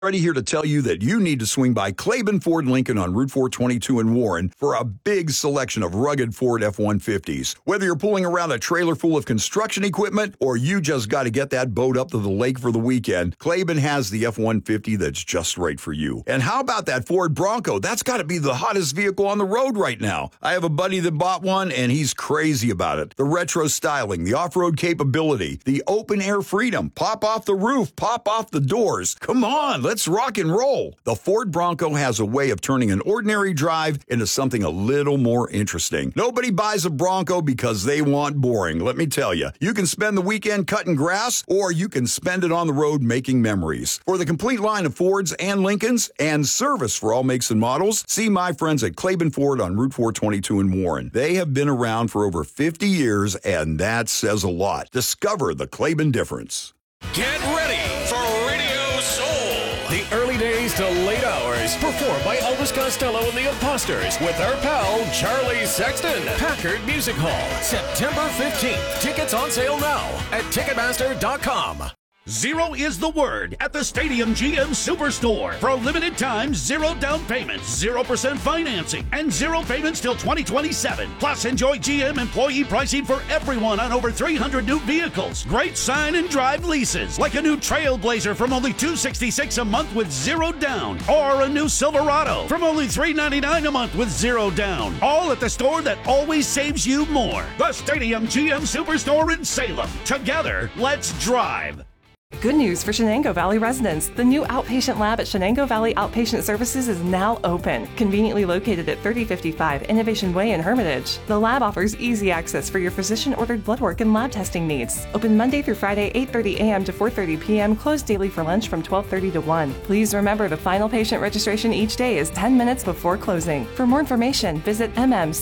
Ready here to tell you that you need to swing by Claiborne Ford Lincoln on Route 422 in Warren for a big selection of rugged Ford F-150s. Whether you're pulling around a trailer full of construction equipment or you just got to get that boat up to the lake for the weekend, Claiborne has the F-150 that's just right for you. And how about that Ford Bronco? That's got to be the hottest vehicle on the road right now. I have a buddy that bought one and he's crazy about it. The retro styling, the off-road capability, the open air freedom, pop off the roof, pop off the doors. Come on, let's rock and roll. The Ford Bronco has a way of turning an ordinary drive into something a little more interesting. Nobody buys a Bronco because they want boring, let me tell you. You can spend the weekend cutting grass, or you can spend it on the road making memories. For the complete line of Fords and Lincolns and service for all makes and models, see my friends at Claiborne Ford on Route 422 in Warren. They have been around for over 50 years, and that says a lot. Discover the Claiborne difference. Get ready for Radio Soul. The early days to late hours, performed by Elvis Costello and the Imposters with our pal Charlie Sexton. Packard Music Hall, September 15th. Tickets on sale now at Ticketmaster.com. Zero is the word at the Stadium GM Superstore. For a limited time, zero down payments, 0% financing, and zero payments till 2027. Plus, enjoy GM employee pricing for everyone on over 300 new vehicles. Great sign and drive leases, like a new Trailblazer from only $266 a month with zero down, or a new Silverado from only $399 a month with zero down. All at the store that always saves you more. The Stadium GM Superstore in Salem. Together, let's drive. Good news for Shenango Valley residents. The new outpatient lab at Shenango Valley Outpatient Services is now open, conveniently located at 3055 Innovation Way in Hermitage. The lab offers easy access for your physician-ordered blood work and lab testing needs. Open Monday through Friday, 8:30 a.m. to 4:30 p.m., closed daily for lunch from 12:30 to 1. Please remember the final patient registration each day is 10 minutes before closing. For more information, visit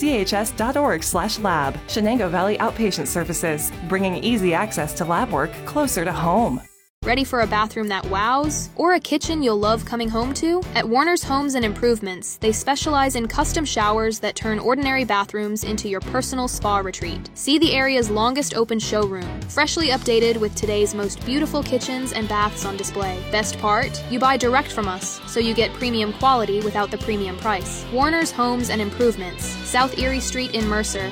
mmchs.org/lab. Shenango Valley Outpatient Services, bringing easy access to lab work closer to home. Ready for a bathroom that wows? Or a kitchen you'll love coming home to? At Warner's Homes and Improvements, they specialize in custom showers that turn ordinary bathrooms into your personal spa retreat. See the area's longest open showroom, freshly updated with today's most beautiful kitchens and baths on display. Best part? You buy direct from us, so you get premium quality without the premium price. Warner's Homes and Improvements, South Erie Street in Mercer,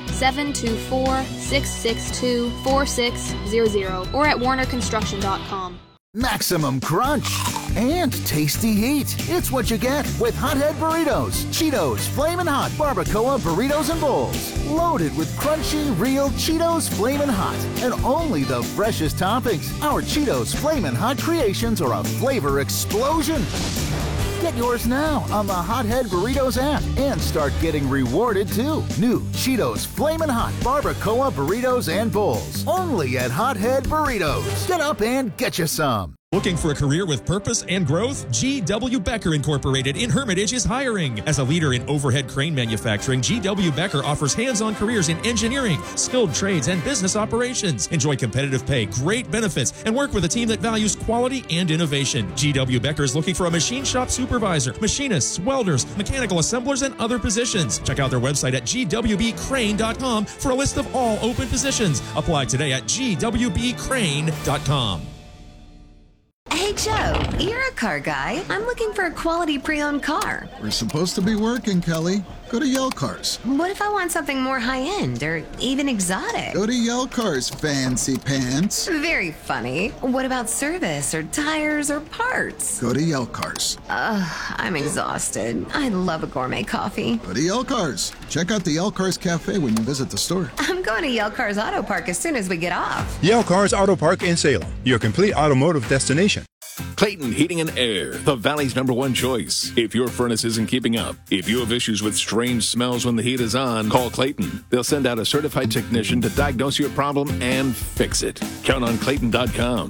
724-662-4600, or at warnerconstruction.com. Maximum crunch and tasty heat. It's what you get with Hothead Burritos. Cheetos Flamin' Hot Barbacoa Burritos and Bowls. Loaded with crunchy, real Cheetos Flamin' Hot. And only the freshest toppings. Our Cheetos Flamin' Hot creations are a flavor explosion. Get yours now on the Hothead Burritos app and start getting rewarded too. New Cheetos Flamin' Hot Barbacoa Burritos and Bowls. Only at Hothead Burritos. Get up and get you some. Looking for a career with purpose and growth? G.W. Becker Incorporated in Hermitage is hiring. As a leader in overhead crane manufacturing, G.W. Becker offers hands-on careers in engineering, skilled trades, and business operations. Enjoy competitive pay, great benefits, and work with a team that values quality and innovation. G.W. Becker is looking for a machine shop supervisor, machinists, welders, mechanical assemblers, and other positions. Check out their website at gwbcrane.com for a list of all open positions. Apply today at gwbcrane.com. Hey, Joe, you're a car guy. I'm looking for a quality pre-owned car. We're supposed to be working, Kelly. Go to Yell Cars. What if I want something more high-end or even exotic? Go to Yell Cars, fancy pants. Very funny. What about service or tires or parts? Go to Yell Cars. I'm exhausted. I love a gourmet coffee. Go to Yell Cars. Check out the Yell Cars Cafe when you visit the store. I'm going to Yell Cars Auto Park as soon as we get off. Yell Cars Auto Park in Salem, your complete automotive destination. Clayton Heating and Air, the Valley's #1 choice. If your furnace isn't keeping up, if you have issues with strange smells when the heat is on, call Clayton. They'll send out a certified technician to diagnose your problem and fix it. Count on Clayton.com.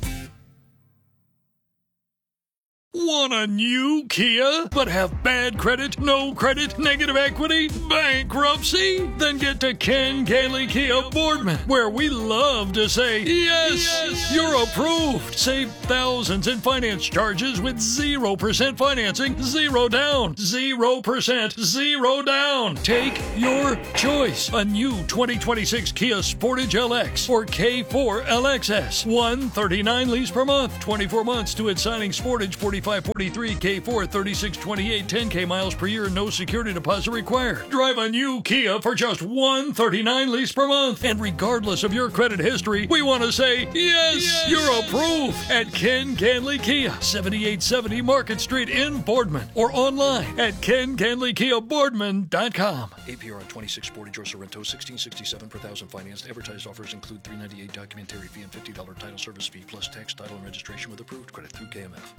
Want a new Kia, but have bad credit, no credit, negative equity, bankruptcy? Then get to Ken Gailey Kia Boardman, where we love to say, yes, you're approved. Save thousands in finance charges with 0% financing, 0 down, 0%, 0 down. Take your choice. A new 2026 Kia Sportage LX or K4 LXS. $139 lease per month, 24 months to its signing Sportage, 45 9543 K4 3628, 10K miles per year, no security deposit required. Drive a new Kia for just $139 lease per month. And regardless of your credit history, we want to say, yes, you're approved at Ken Canley Kia, 7870 Market Street in Boardman, or online at KenCanleyKiaBoardman.com. APR on 2640 George Sorrento, 1667 per thousand financed. Advertised offers include $398 documentary fee and $50 title service fee, plus tax, title, and registration with approved credit through KMF.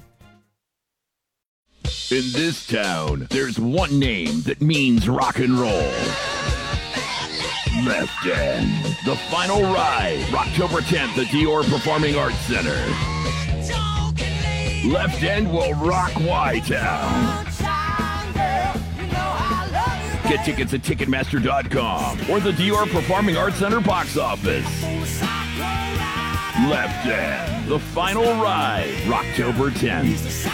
In this town, there's one name that means rock and roll. Left End. The final ride, October 10th at Dior Performing Arts Center. Left End will rock Y-Town. Get tickets at Ticketmaster.com or the Dior Performing Arts Center box office. Left End, the final ride, October 10th.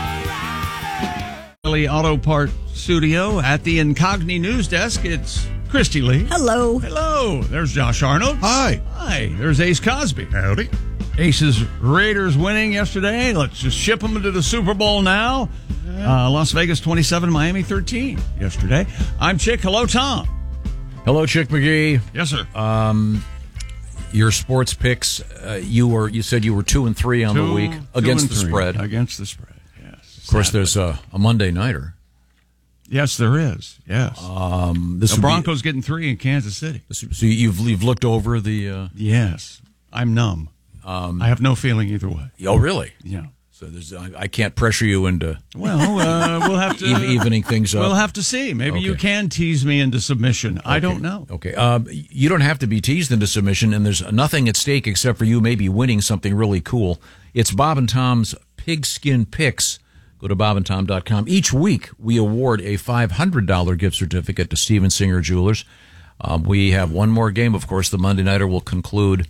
Auto Part Studio at the Incogni News Desk. It's Christy Lee. Hello. Hello. There's Josh Arnold. Hi. Hi. There's Ace Cosby. Howdy. Ace's Raiders winning yesterday. Let's just ship them into the Super Bowl now. Las Vegas 27, Miami 13 yesterday. I'm Chick. Hello, Tom. Hello, Chick McGee. Yes, sir. Your sports picks, you said you were 2-3 on the week against the spread. Against the spread, yes. Of course, there's a Monday nighter. Yes, there is. Yes. The Broncos getting 3 in Kansas City. So you've looked over the. Yes, I'm numb. I have no feeling either way. Oh, really? Yeah. So I can't pressure you into. Well, we'll have to evening things up. We'll have to see. Maybe you can tease me into submission. Okay. I don't know. Okay. You don't have to be teased into submission, and there's nothing at stake except for you maybe winning something really cool. It's Bob and Tom's Pigskin Picks. Go to bobandtom.com. Each week, we award a $500 gift certificate to Steven Singer Jewelers. We have one more game. Of course, the Monday Nighter will conclude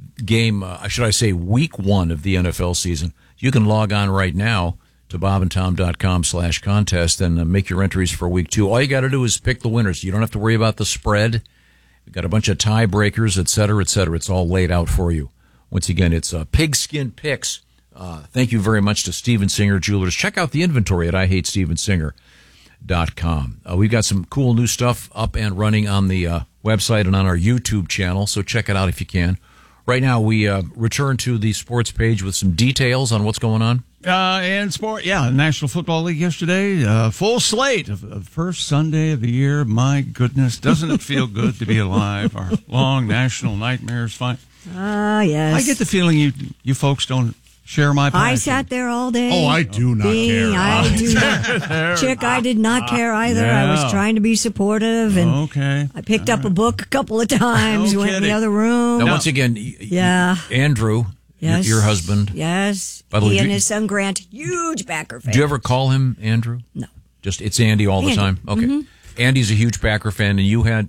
week 1 of the NFL season. You can log on right now to bobandtom.com/contest and make your entries for week 2. All you got to do is pick the winners. You don't have to worry about the spread. We've got a bunch of tiebreakers, et cetera, et cetera. It's all laid out for you. Once again, it's Pigskin Picks. Thank you very much to Steven Singer Jewelers. Check out the inventory at IHateStevenSinger.com. We've got some cool new stuff up and running on the website and on our YouTube channel, so check it out if you can. Right now, we return to the sports page with some details on what's going on. And sport, National Football League yesterday, full slate of first Sunday of the year. My goodness, doesn't it feel good to be alive? Our long national nightmares fine. Yes. I get the feeling you folks don't share my passion. I sat there all day. Oh, I do not care. I do not. Chick, I did not care either. Yeah. I was trying to be supportive, and I picked up a book a couple of times, went in the other room. Now, once again, Andrew, your husband. Yes. By the way, and his son Grant, huge Packer fan. Do you ever call him Andrew? No. Just it's Andy all the time? Okay. Mm-hmm. Andy's a huge Packer fan, and you had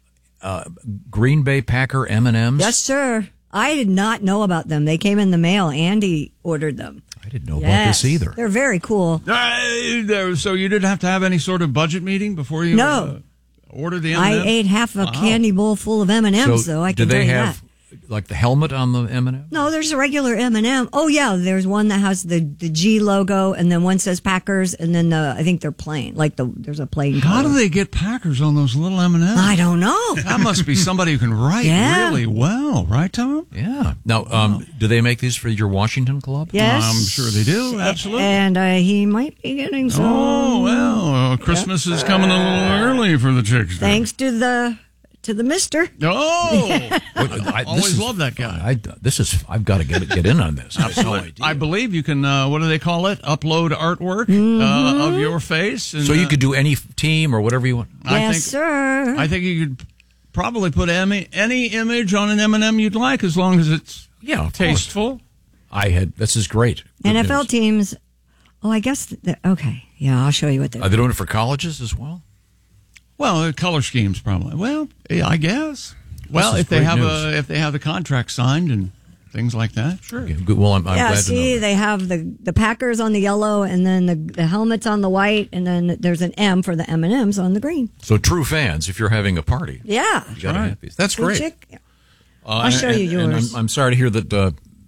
Green Bay Packer M&Ms? Yes, sir. I did not know about them. They came in the mail. Andy ordered them. I didn't know about this either. They're very cool. So you didn't have to have any sort of budget meeting before you ordered the M&Ms? I ate half a candy bowl full of M&Ms, though. I can tell you that. Do they have like the helmet on the M&M? No, there's a regular M&M. Oh, yeah, there's one that has the G logo, and then one says Packers, and then I think they're plain. There's a plain color. How do they get Packers on those little M&Ms? I don't know. That must be somebody who can write really well, right, Tom? Yeah. Now, do they make these for your Washington club? Yes. I'm sure they do, absolutely. And he might be getting some. Oh, well, Christmas is coming a little early for the chicks. Thanks to the mister. Oh! I always love that guy. I've got to get in on this. I have no idea. I believe you can, what do they call it? Upload artwork of your face. And, so you could do any team or whatever you want? Yes, sir. I think you could probably put any image on an M&M you'd like as long as it's tasteful. This is great. Good NFL news. Teams. Oh, I guess. Okay. Yeah, I'll show you what they're doing. Are they doing it for colleges as well? Well, color schemes probably. Well, I guess. Well, if they have the contract signed and things like that, sure. Okay, good. Well, I'm glad to know. They have the Packers on the yellow, and then the helmets on the white, and then there's an M for the M&Ms on the green. So true fans, if you're having a party, you gotta have these. That's great. I'll show you yours. And I'm sorry to hear that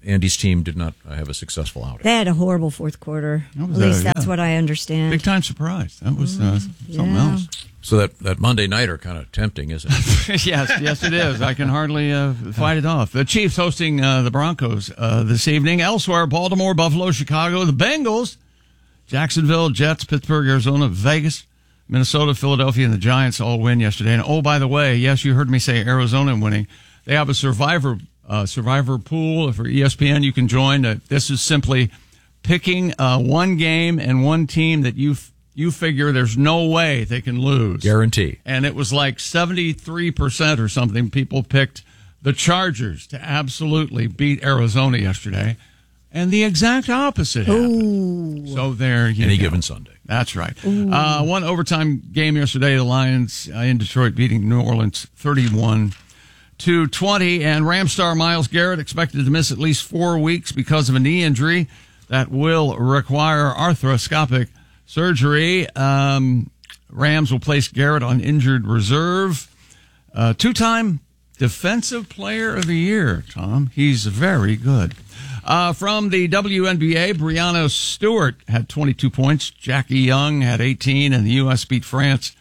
Andy's team did not have a successful outing. They had a horrible fourth quarter. At least that's what I understand. Big time surprise. That was something else. So that Monday nighter kind of tempting, isn't it? yes, it is. I can hardly fight it off. The Chiefs hosting the Broncos this evening. Elsewhere, Baltimore, Buffalo, Chicago, the Bengals, Jacksonville, Jets, Pittsburgh, Arizona, Vegas, Minnesota, Philadelphia, and the Giants all win yesterday. And, oh, by the way, yes, you heard me say Arizona winning. They have a survivor pool for ESPN. You can join. This is simply picking one game and one team that you figure there's no way they can lose. Guarantee. And it was like 73% or something. People picked the Chargers to absolutely beat Arizona yesterday. And the exact opposite happened. So there you go. Any given Sunday. That's right. One overtime game yesterday. The Lions in Detroit beating New Orleans 31-20. And Ram star Myles Garrett expected to miss at least 4 weeks because of a knee injury that will require arthroscopic surgery. Rams will place Garrett on injured reserve. Two-time Defensive Player of the Year, Tom. He's very good. From the WNBA, Breanna Stewart had 22 points. Jackie Young had 18, and the U.S. beat France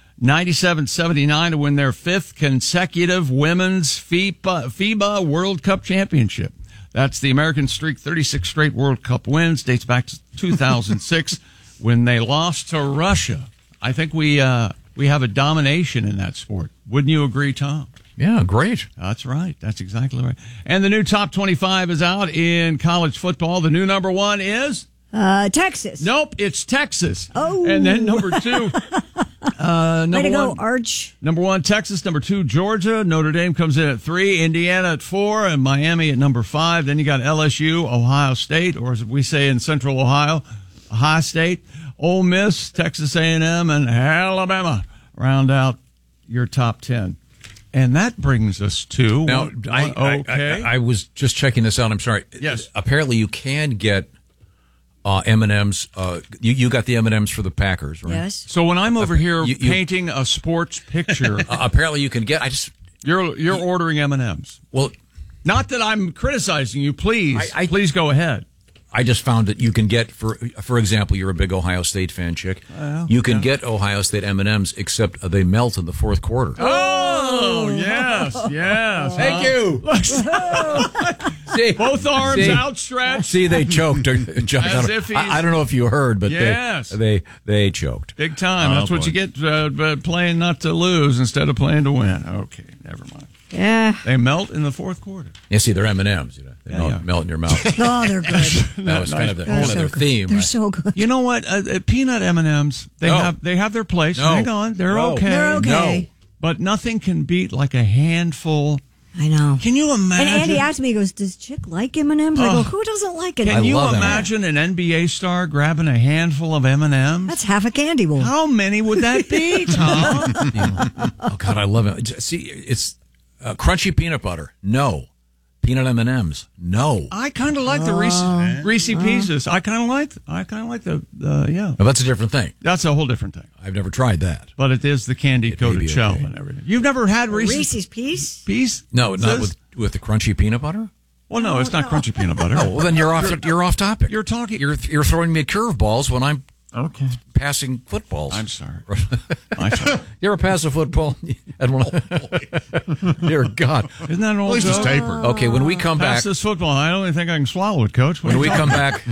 97-79 to win their fifth consecutive women's FIBA World Cup championship. That's the American streak, 36 straight World Cup wins, dates back to 2006 when they lost to Russia. I think we have a domination in that sport. Wouldn't you agree, Tom? Yeah, great. That's right. That's exactly right. And the new top 25 is out in college football. The new number one is? Texas. Nope, it's Texas. Oh. And then number two. Way to go, Arch. Number one, Texas. Number two, Georgia. Notre Dame comes in at 3. Indiana at 4. And Miami at number 5. Then you got LSU, Ohio State, or as we say in Central Ohio, Ohio State, Ole Miss, Texas A&M, and Alabama round out your top 10. And that brings us to... Now, I was just checking this out. I'm sorry. Yes. Apparently you can get M&M's. You got the M&M's for the Packers, right? Yes. So when I'm over here painting a sports picture... apparently you can get... You're ordering M&M's. Well... Not that I'm criticizing you. Please. Please go ahead. I just found that you can get, for example, you're a big Ohio State fan, Chick. You can get Ohio State M&M's, except they melt in the fourth quarter. Oh, yes. Thank you. See, both arms outstretched. See, they choked. I don't know if you heard, but yes. they choked. Big time. That's what you get playing not to lose instead of playing to win. Okay, never mind. Yeah. They melt in the fourth quarter. Yeah, see, they're M&M's. You know, they melt in your mouth. Oh, they're good. That was kind of their theme. They're so good. You know what? Peanut M&Ms, they have their place. No. Hang on. They're okay. They're okay. No. But nothing can beat like a handful. I know. Can you imagine? And Andy asked me, he goes, does Chick like M&Ms? I go, who doesn't like it? Can you imagine an NBA star grabbing a handful of M&Ms? That's half a candy bowl. How many would that be, Tom? Oh, God, I love it. See, it's crunchy peanut butter. No. Peanut M&Ms. No. I kind of like the Reese Pieces. I kind of like the yeah. Well, that's a different thing. That's a whole different thing. I've never tried that. But it is the candy-coated shell and everything. You've never had Reese's Piece? No, not with the crunchy peanut butter? Well, no, it's not crunchy peanut butter. Oh, well, then you're off topic. You're talking. You're throwing me curveballs when I'm okay passing footballs. I'm sorry. You ever pass a football? Dear God. Isn't that an old At least it's tapered. Okay, when we come back. Pass this football. I don't even think I can swallow it, Coach. When we come back,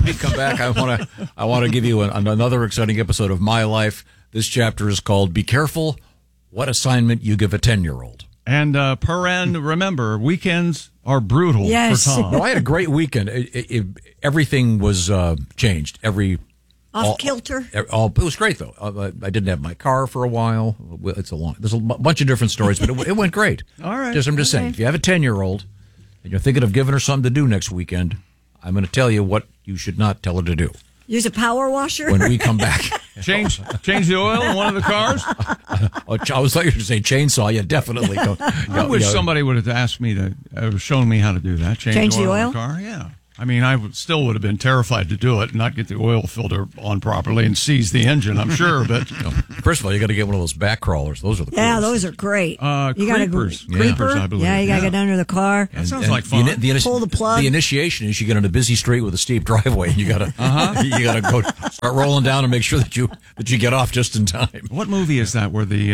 I want to give you another exciting episode of My Life. This chapter is called "Be Careful What Assignment You Give a 10-Year-Old." And remember, weekends are brutal for Tom. No, I had a great weekend. Everything was changed. Off kilter. It was great though. I didn't have my car for a while. There's a bunch of different stories, but it went great. All right. I'm just saying, if you have a 10-year-old and you're thinking of giving her something to do next weekend, I'm going to tell you what you should not tell her to do. Use a power washer when we come back. Change the oil in one of the cars. I was like to say chainsaw. Yeah, definitely. I wish somebody would have asked me shown me how to do that. Change the oil in the car. Yeah. I mean, I still would have been terrified to do it and not get the oil filter on properly and seize the engine, I'm sure. But first of all, you got to get one of those back crawlers. Those are the coolest. Yeah, those are great. Creepers. Creeper? I believe. Yeah, you got to get under the car. That sounds like fun. Pull the plug. The initiation is you get on a busy street with a steep driveway, and you got to you got to go start rolling down and make sure that you get off just in time. What movie is that where the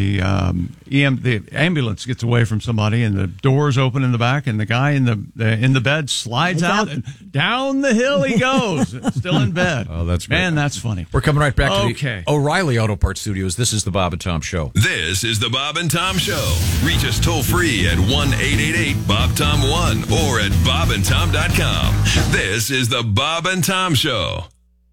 ambulance gets away from somebody and the doors open in the back and the guy in the bed slides out and down the hill he goes, still in bed. Oh, that's great. Man, that's funny. We're coming right back to the O'Reilly Auto Parts Studios. This is the Bob and Tom Show. This is the Bob and Tom Show. Reach us toll free at 1-888-BOB-TOM-1 or at bobandtom.com. This is the Bob and Tom Show.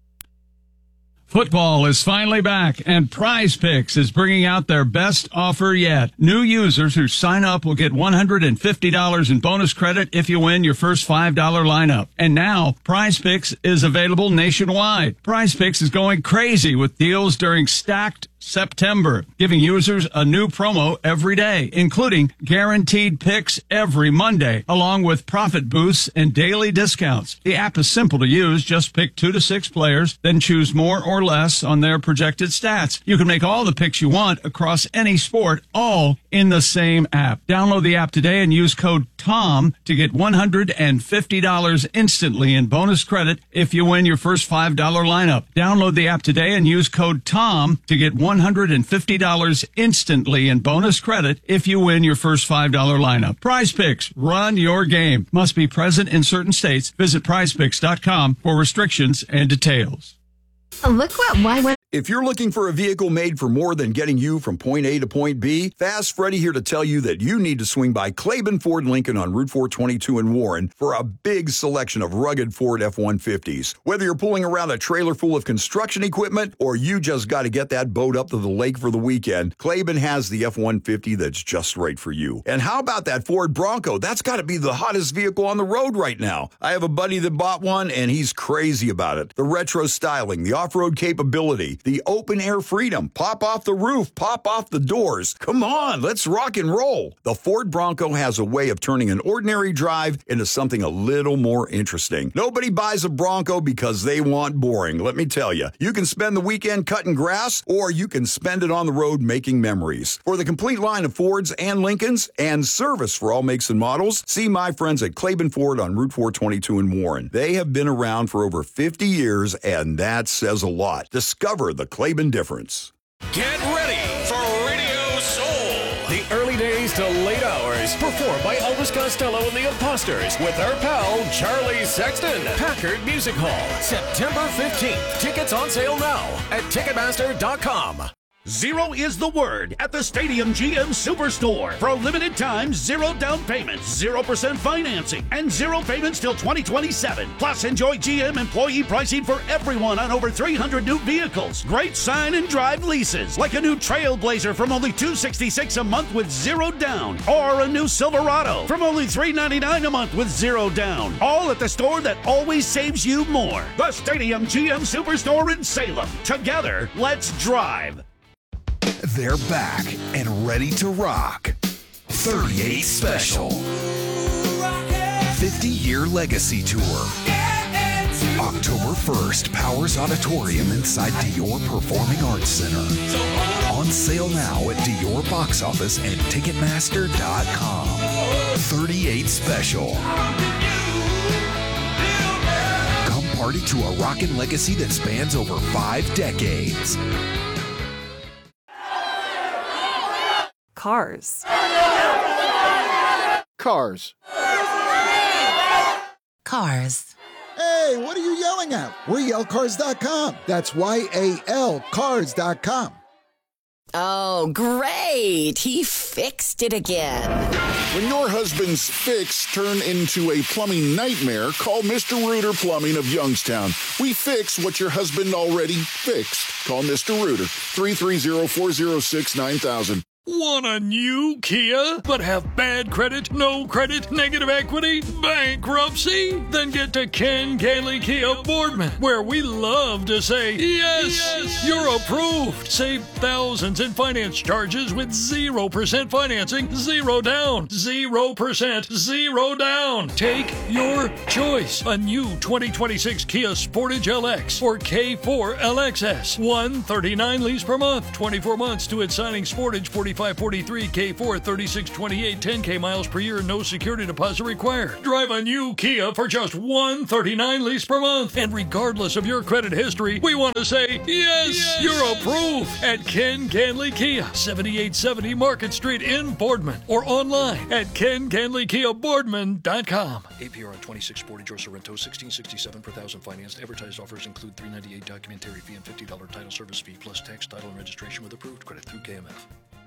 Football is finally back, and Prize Picks is bringing out their best offer yet. New users who sign up will get $150 in bonus credit if you win your first $5 lineup. And now, Prize Picks is available nationwide. Prize Picks is going crazy with deals during Stacked September, giving users a new promo every day, including guaranteed picks every Monday, along with profit boosts and daily discounts. The app is simple to use. Just pick 2 to 6 players, then choose more or less on their projected stats. You can make all the picks you want across any sport, all in the same app. Download the app today and use code TOM to get $150 instantly in bonus credit if you win your first $5 lineup. Download the app today and use code TOM to get $150 instantly in bonus credit if you win your first $5 lineup. Prize Picks, run your game. Must be present in certain states. Visit prizepicks.com for restrictions and details. Look what If you're looking for a vehicle made for more than getting you from point A to point B, Fast Freddy here to tell you that you need to swing by Claiborne Ford Lincoln on Route 422 in Warren for a big selection of rugged Ford F-150s. Whether you're pulling around a trailer full of construction equipment or you just got to get that boat up to the lake for the weekend, Claiborne has the F-150 that's just right for you. And how about that Ford Bronco? That's got to be the hottest vehicle on the road right now. I have a buddy that bought one, and he's crazy about it. The retro styling, the off-road capability, the open air freedom, pop off the roof, pop off the doors. Come on, let's rock and roll. The Ford Bronco has a way of turning an ordinary drive into something a little more interesting. Nobody buys a Bronco because they want boring. Let me tell you, you can spend the weekend cutting grass or you can spend it on the road making memories. For the complete line of Fords and Lincolns and service for all makes and models, see my friends at Claiborne Ford on Route 422 in Warren. They have been around for over 50 years, and that says a lot. Discover the Claiborne difference. Get ready for Radio Soul. The early days to late hours, performed by Elvis Costello and the Imposters with our pal Charlie Sexton. Packard Music Hall, September 15th. Tickets on sale now at Ticketmaster.com. Zero is the word at the Stadium GM Superstore. For a limited time, 0 down payments, 0% financing, and 0 payments till 2027. Plus, enjoy GM employee pricing for everyone on over 300 new vehicles. Great sign and drive leases, like a new Trailblazer from only $266 a month with 0 down, or a new Silverado from only $399 a month with 0 down. All at the store that always saves you more. The Stadium GM Superstore in Salem. Together, let's drive. They're back and ready to rock. 38 Special. 50-year legacy tour. October 1st, Powers Auditorium inside Dior Performing Arts Center. On sale now at Dior box office and Ticketmaster.com. 38 Special. Come party to a rockin' legacy that spans over 5 decades. Cars. Cars. Cars. Hey, what are you yelling at? We're yellcars.com. That's YAL cars.com. Oh, great. He fixed it again. When your husband's fix turn into a plumbing nightmare, call Mr. Reuter Plumbing of Youngstown. We fix what your husband already fixed. Call Mr. Reuter, 330-406-9000. Want a new Kia, but have bad credit, no credit, negative equity, bankruptcy? Then get to Ken Gailey Kia Boardman, where we love to say, yes, you're approved. Save thousands in finance charges with 0% financing, 0 down, 0%, 0 down. Take your choice. A new 2026 Kia Sportage LX or K4 LXS. $139 lease per month, 24 months to its signing. Sportage 4543, K4 3628, 10K miles per year, no security deposit required. Drive a new Kia for just $139 lease per month. And regardless of your credit history, we want to say, yes, you're approved at Ken Ganley Kia, 7870 Market Street in Boardman, or online at kenganleykiaboardman.com. APR on 26 Sportage or Sorrento, $16.67 per thousand financed. Advertised offers include $398 documentary fee and $50 title service fee, plus tax, title, and registration with approved credit through KMF.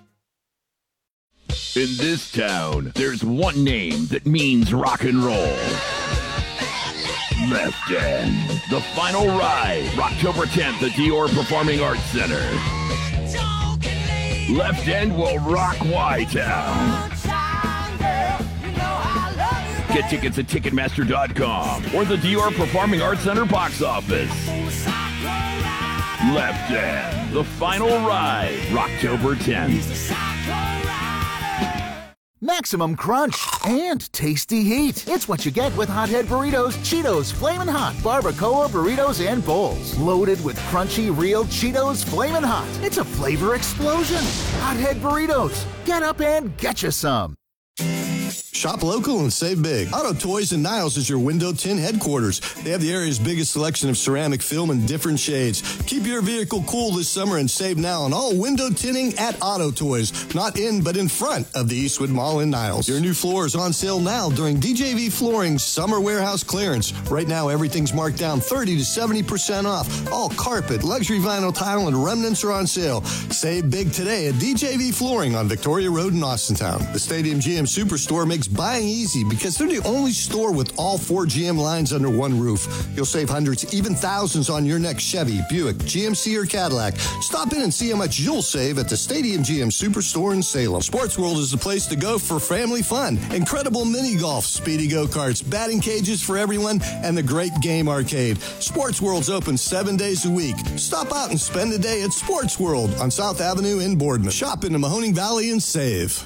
In this town, there's one name that means rock and roll. Left End, the final ride, October 10th at Dior Performing Arts Center. Left End will rock Y-Town. Get tickets at Ticketmaster.com or the Dior Performing Arts Center box office. Left End, the final ride, October 10th. Maximum crunch and tasty heat. It's what you get with Hothead Burritos, Cheetos, Flamin' Hot, Barbacoa Burritos, and Bowls. Loaded with crunchy, real Cheetos Flamin' Hot. It's a flavor explosion. Hothead Burritos. Get up and get you some. Shop local and save big. Auto Toys in Niles is your window tint headquarters. They have the area's biggest selection of ceramic film in different shades. Keep your vehicle cool this summer and save now on all window tinting at Auto Toys. Not in, but in front of the Eastwood Mall in Niles. Your new floor is on sale now during DJV Flooring's Summer Warehouse Clearance. Right now, everything's marked down 30 to 70% off. All carpet, luxury vinyl tile, and remnants are on sale. Save big today at DJV Flooring on Victoria Road in Austintown. The Stadium GM Superstore makes buying easy because they're the only store with all 4 GM lines under one roof. You'll save hundreds, even thousands on your next Chevy, Buick, GMC, or Cadillac. Stop in and see how much you'll save at the Stadium GM Superstore in Salem. Sports World is the place to go for family fun. Incredible mini golf, speedy go-karts, batting cages for everyone, and the great game arcade. Sports World's open 7 days a week. Stop out and spend a day at Sports World on South Avenue in Boardman. Shop in the Mahoning Valley and save.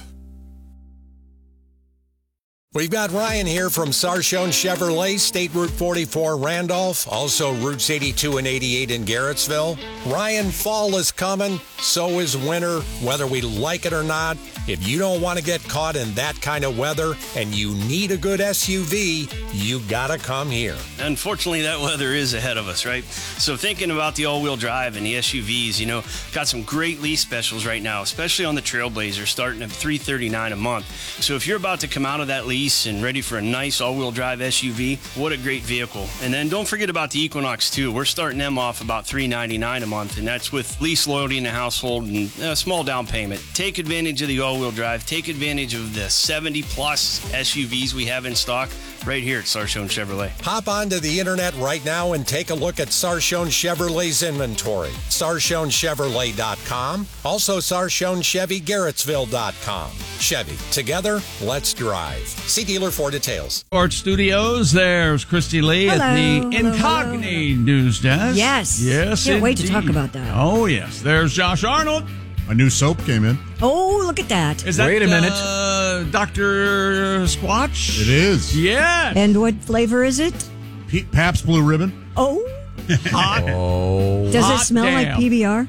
We've got Ryan here from Sarshone Chevrolet, State Route 44 Randolph, also routes 82 and 88 in Garrettsville. Ryan, fall is coming, so is winter, whether we like it or not. If you don't want to get caught in that kind of weather and you need a good SUV, you gotta come here. Unfortunately, that weather is ahead of us, right? So thinking about the all-wheel drive and the SUVs, you know, got some great lease specials right now, especially on the Trailblazer, starting at $339 a month. So if you're about to come out of that lease and ready for a nice all-wheel drive SUV, what a great vehicle. And then don't forget about the Equinox too. We're starting them off about $399 a month, and that's with lease loyalty in the household and a small down payment. Take advantage of the all-wheel drive. Take advantage of the 70-plus SUVs we have in stock right here at Sarshone Chevrolet. Hop onto the internet right now and take a look at Sarshone Chevrolet's inventory. Sarshonechevrolet.com. Also Sarshonechevy.Garrettsville.com. Chevy. Together, let's drive. See dealer for details. Sports Studios, there's Christy Lee at the Incogni News Desk. Yes. Yes, Can't wait to indeed. talk about that. Oh, yes. There's Josh Arnold. A new soap came in. Oh, look at that. Is that, Wait a minute. Dr. Squatch? It is. Yeah. And what flavor is it? Pabst Blue Ribbon. Oh. Hot. Does Hot it smell like damn. PBR?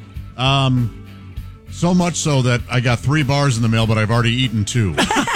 So much so that I got 3 bars in the mail, but I've already eaten 2.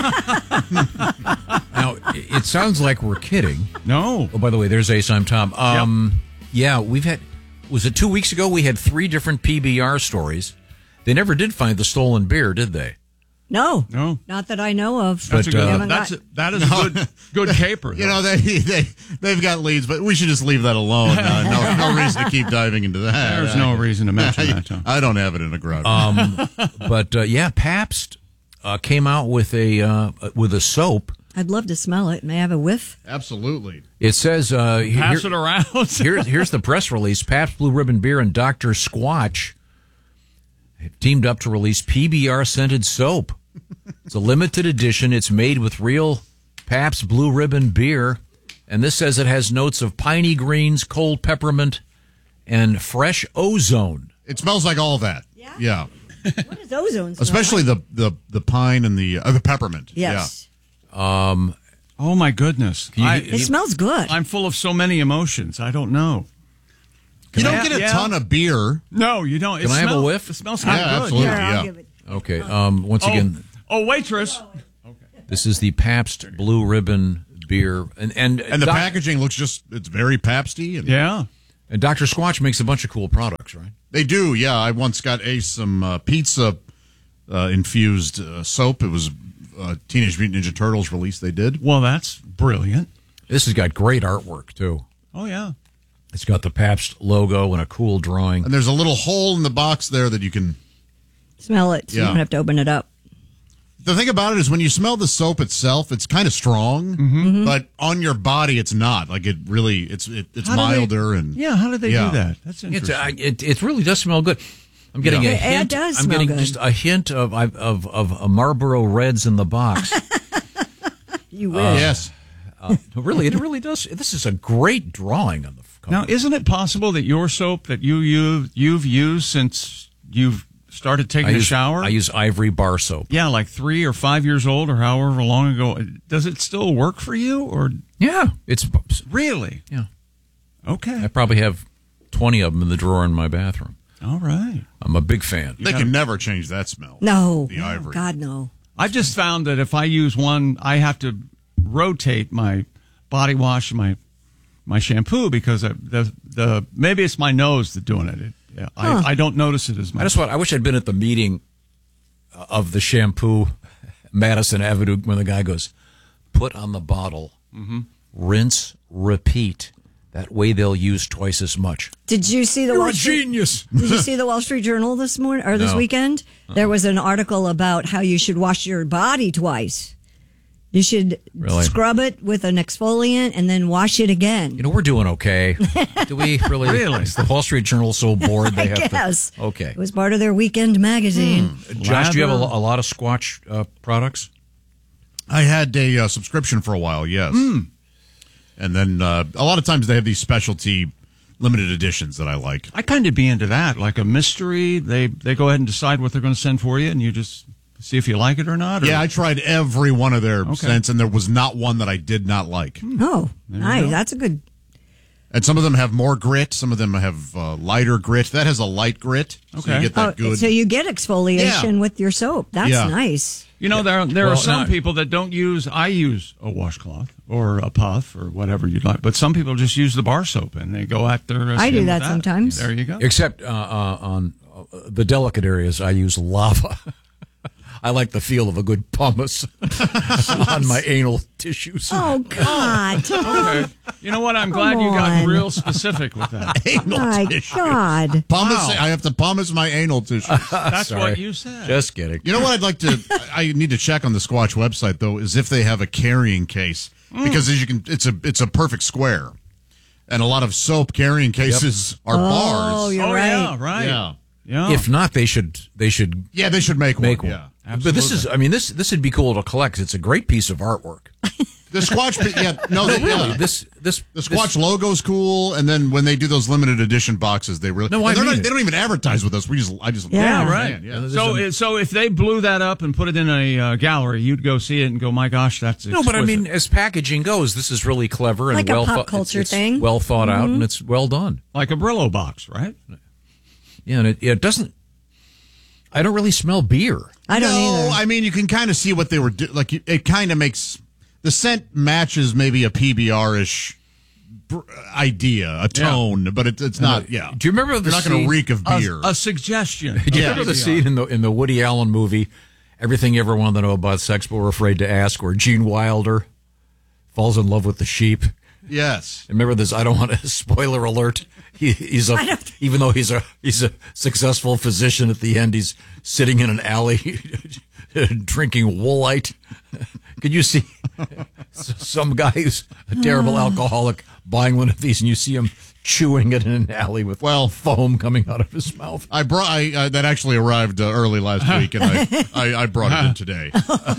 Now, it sounds like we're kidding. No. Oh, by the way, there's Ace. I'm Tom. Yep. Yeah, we've had, was it 2 weeks ago? We had 3 different PBR stories. They never did find the stolen beer, did they? No. No. Not that I know of. That's But, a good, uh, that is a good caper. You know, they've got leads, but we should just leave that alone. No reason to keep diving into that. There's no reason to mention that, Tom. I don't have it in a garage. But yeah, Pabst came out with a soap. I'd love to smell it. May I have a whiff? Absolutely. It says Pass it around. here's the press release. Pabst Blue Ribbon Beer and Dr. Squatch teamed up to release PBR scented soap. It's a limited edition. It's made with real Pabst Blue Ribbon beer. And this says it has notes of piney greens, cold peppermint, and fresh ozone. It smells like all that. Yeah. What is ozone smell? Especially the pine and the peppermint. Yes. Yeah. Oh, my goodness. It smells good. I'm full of so many emotions. I don't know. You don't get a ton of beer. No, you don't. Can I have a whiff? It smells kind of good. Absolutely. I'll Yeah. give it. Okay. Once again, waitress. this is the Pabst Blue Ribbon beer. And the packaging looks it's very Pabsty. And, yeah. And Dr. Squatch makes a bunch of cool products, right? They do, yeah. I once got some pizza infused soap. It was Teenage Mutant Ninja Turtles release they did. Well, that's brilliant. This has got great artwork, too. Oh, yeah. It's got the Pabst logo and a cool drawing. And there's a little hole in the box there that you can smell it, so you don't have to open it up. The thing about it is when you smell the soap itself, it's kind of strong, but on your body, it's not. Like it really, it's milder and how did they do that? That's interesting. It really does smell good. I'm getting a hint. It does I'm smell getting good. just a hint of a Marlboro Reds in the box. You wish. Yes. Really, it really does. This is a great drawing on the cover. Now, isn't it possible that your soap that you've used since you've started taking a shower? I use Ivory bar soap. Yeah, like 3 or 5 years old or however long ago. Does it still work for you? Or Yeah, it's really? Yeah. Okay. I probably have 20 of them in the drawer in my bathroom. All right. I'm a big fan. They can never change that smell. No. The ivory. God, no. I've just found that if I use one, I have to rotate my body wash and my shampoo because the maybe it's my nose that's doing it. I don't notice it as much. I wish I'd been at the meeting of the shampoo, Madison Avenue, when the guy goes, put on the bottle, rinse, repeat. That way they'll use twice as much. Did you see the You're Wall a Street, genius. Did you see the Wall Street Journal this morning or this No. weekend? There was an article about how you should wash your body twice. You should scrub it with an exfoliant and then wash it again. You know, we're doing okay. Do we really? Really? Is the Wall Street Journal so bored they have Yes. to? Okay. It was part of their weekend magazine. Josh, do you have a lot of Squatch products? I had a subscription for a while, yes. And then a lot of times they have these specialty limited editions that I like. I kind of be into that, like a mystery. They go ahead and decide what they're going to send for you, and you just see if you like it or not. Or? Yeah, I tried every one of their scents, and there was not one that I did not like. Oh, nice. That's a good. And some of them have more grit. Some of them have lighter grit. That has a light grit, so you get that good. So you get exfoliation with your soap. That's nice. You know, there are some people that don't use. I use a washcloth or a puff or whatever you'd like, but some people just use the bar soap and they go at their. I do that sometimes. There you go. Except on the delicate areas, I use lava. I like the feel of a good pumice on my anal tissues. Oh, God. Okay. You know what? I'm glad you got real specific with that. Anal tissue. God. Pumice, I have to pumice my anal tissue. That's what you said. Just kidding. You know what I'd like to? I need to check on the Squatch website though. Is if they have a carrying case because as you can, it's a perfect square, and a lot of soap carrying cases are bars. Oh, you're right. Yeah, right. Yeah. If not, they should. Yeah, they should make one. Yeah. But this is. I mean, this would be cool to collect. It's a great piece of artwork. The Squatch, really. The Squatch logo's cool, and then when they do those limited edition boxes, they really they don't even advertise with us. I just right. Yeah. So if they blew that up and put it in a gallery, you'd go see it and go, my gosh, that's exquisite. No, but I mean, as packaging goes, this is really clever and Like a pop culture thing. well thought out, and it's well done. Like a Brillo box, right? Yeah, and it doesn't. I don't really smell beer. I don't either. I mean, you can kind of see what they were doing. Like, it kind of makes the scent matches maybe a PBR-ish idea, a tone, but it's not. Yeah. Do you remember the You're not going to reek of beer. A suggestion. Do you remember the scene in the Woody Allen movie, Everything You Ever Wanted to Know About Sex But Were Afraid to Ask, where Gene Wilder falls in love with the sheep? Yes. Remember this? I don't want to spoiler alert. Even though he's a successful physician at the end, he's sitting in an alley drinking Woolite. Could you see some guy who's a terrible alcoholic buying one of these, and you see him chewing it in an alley with foam coming out of his mouth. That actually arrived early last week, and I brought it in today.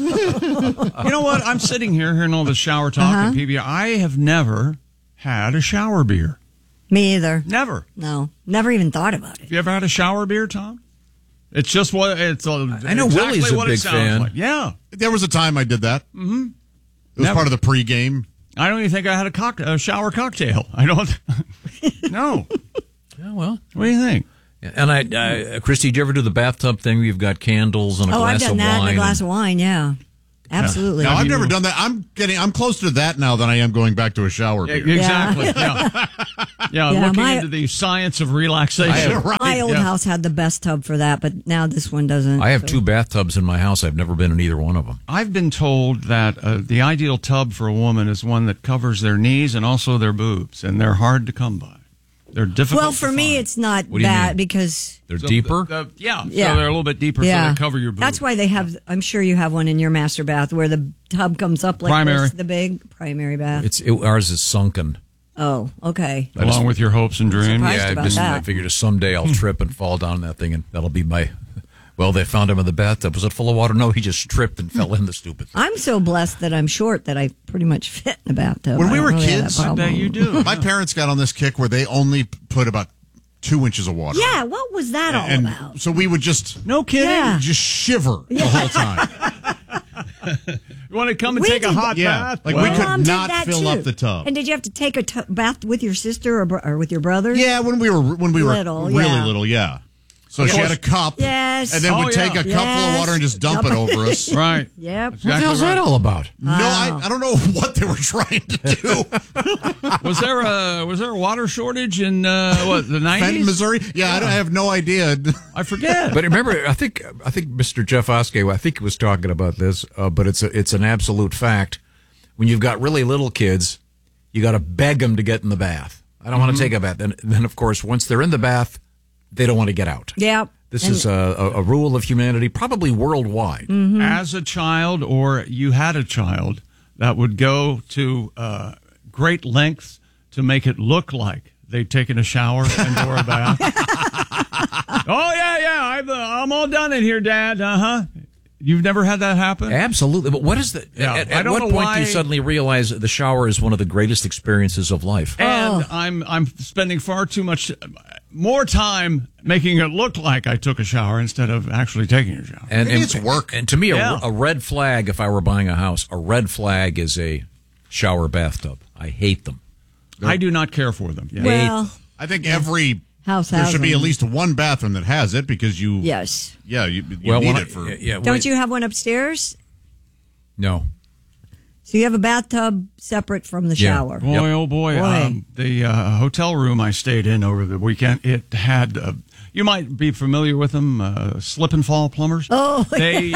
You know what? I'm sitting here hearing all this shower talk and PBR. I have never had a shower beer. Me either. Never. No, never even thought about it. Have you ever had a shower beer, Tom? It's just what it's. I know exactly Willie's a what big it sounds fan. like. Yeah, there was a time I did that. Mm-hmm. It was part of the pregame. I don't even think I had a shower cocktail. I don't. No. Yeah, well, what do you think? And Christy, did you ever do the bathtub thing where you've got candles and a glass I've done of that wine? in a glass of wine. Yeah, absolutely. No, I've never done that. I'm closer to that now than I am going back to a shower beer. Exactly. Yeah. Looking into the science of relaxation. My old house had the best tub for that, but now this one doesn't. I have 2 bathtubs in my house. I've never been in either one of them. I've been told that the ideal tub for a woman is one that covers their knees and also their boobs, and they're hard to come by. They're difficult. Well, for me, it's not What do you that mean? because They're deeper? So they're a little bit deeper, so they cover your boobs. That's why they have. I'm sure you have one in your master bath where the tub comes up like Primary. this, the big primary bath. Ours is sunken. Oh, okay. Along with your hopes and dreams. I figured someday I'll trip and fall down that thing, and that'll be my. Well, they found him in the bathtub. Was it full of water? No, he just tripped and fell in the stupid thing. I'm so blessed that I'm short that I pretty much fit in the bathtub. When we were really have kids, that problem. My parents got on this kick where they only put about 2 inches of water. Yeah, what was that all and about? so we would just no kidding, just shiver the whole time. You want to come and take a hot bath? Like My we mom could did not that fill too. up the tub. And did you have to take a bath with your sister or with your brother? Yeah, when we were Little, really yeah. little, yeah. So Of she had course. a cup, Yes. and then would take a cupful of water and just dump it over us. Right. Yep. What the hell's that all about? No, I don't know what they were trying to do. Was there a water shortage in the 90s? Fenton, Missouri? Yeah, I have no idea. I forget. But remember, I think Mr. Jeff Oskey, I think he was talking about this, but it's an absolute fact. When you've got really little kids, you got to beg them to get in the bath. I don't want to take a bath. And then, of course, once they're in the bath, they don't want to get out. Yeah. This is a rule of humanity, probably worldwide. Mm-hmm. As a child, or you had a child that would go to great lengths to make it look like they'd taken a shower and or a bath. Oh yeah, I'm all done in here, Dad. You've never had that happen? Absolutely. But what is the? Yeah, at I don't what know point why. do you suddenly realize that the shower is one of the greatest experiences of life? And I'm spending far too much more time making it look like I took a shower instead of actually taking a shower. And it's work. And to me, Yeah. a red flag, if I were buying a house, a red flag is a shower bathtub. I hate them. I do not care for them. Yeah. Well, I think every house there has should be them. at least one bathroom that has it because you. Yes. Yeah, you Well, need when it for. Don't you have one upstairs? No. So you have a bathtub separate from the Yeah. shower. Boy, oh boy. The hotel room I stayed in over the weekend, it had, you might be familiar with them, slip and fall plumbers. Oh, They,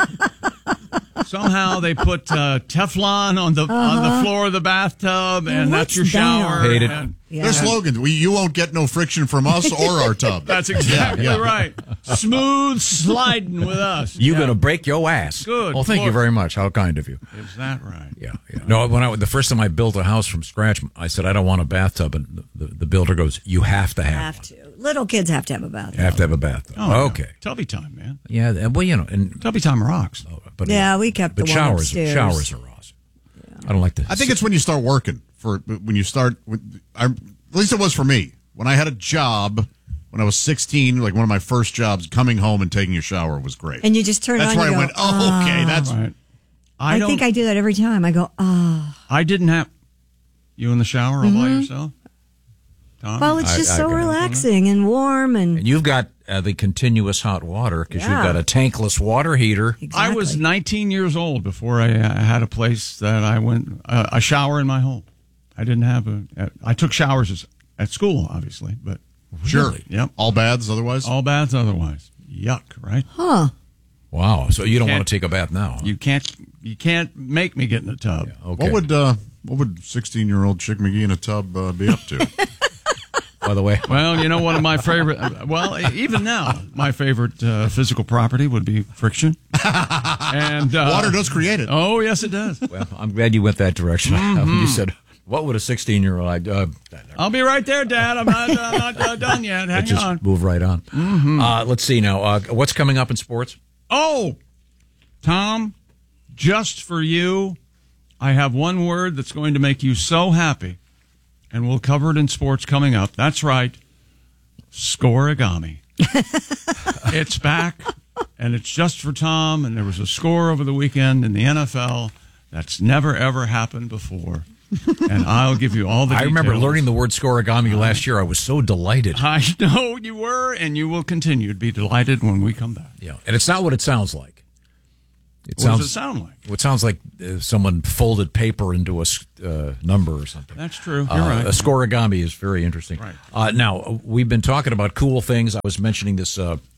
somehow they put Teflon on the floor of the bathtub, and that's your shower. Hate it. And Their slogan: "You won't get no friction from us or our tub." that's exactly Yeah. right. Smooth sliding with us. You're going to break your ass. Good Well, thank you Lord. very much. How kind of you. Is that right? Yeah. No, the first time I built a house from scratch, I said I don't want a bathtub, and the builder goes, "You have to have one. Little kids have to have a bathtub. You have to have a bathtub." Oh, okay. Yeah. Tubby time, man. Yeah. Well, and Tubby time rocks. but Yeah, we kept but the one showers upstairs. showers are awesome. I don't like this. I think it's when you start working. When you start, at least it was for me. When I had a job when I was 16, like one of my first jobs, coming home and taking a shower was great. And you just turn That's on where and I go, went, oh, okay, that's right. I think I do that every time. I go, I didn't have you in the shower all by yourself. Tom? Well, it's just so relaxing and warm And you've got the continuous hot water because you've Yeah. got a tankless water heater. I was 19 years old before I had a place that I went a shower in my home. I didn't have I took showers at school, obviously, but sure. Yep. All baths otherwise? All baths otherwise. Yuck, right? Huh. Wow. So you don't want to take a bath now? You can't make me get in a tub. Yeah, okay. What would 16-year-old Chick McGee in a tub be up to? By the way, well, you know, one of my favorite. Well, even now, my favorite physical property would be friction. And water does create it. Oh, yes, it does. Well, I'm glad you went that direction. You said What would a 16-year-old... I'll be right there, Dad. I'm not done yet. Hang just on. Move right on. Let's see now. What's coming up in sports? Oh, Tom, just for you, I have one word that's going to make you so happy, and we'll cover it in sports coming up. That's right, Scoregami. It's back, and it's just for Tom, and there was a score over the weekend in the NFL that's never, ever happened before. And I'll give you all the details. I remember learning the word Scoregami last year. I was so delighted. I know you were, and you will continue to be delighted when we come back. Yeah, and it's not what it sounds like. What does it sound like? It sounds like someone folded paper into a number or something. That's true. You're right. A Scoregami is very interesting. Right. Now, we've been talking about cool things. I was mentioning this,